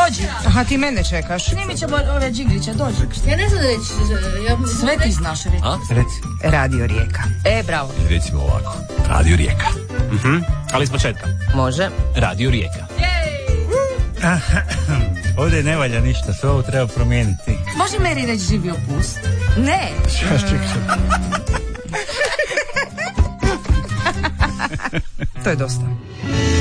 Dođi. Aha, ti mene čekaš. Snimit ćemo ove džigliće, dođi. Ja ne znam reći. Sve ti znaš reći. A? Reci. Radio Rijeka. Bravo. Recimo ovako. Radio Rijeka. Ali iz početka. Može. Radio Rijeka. Ovdje ne valja ništa, sve ovo treba promijeniti. Može Meri reći živio pust? Ne. To je dosta.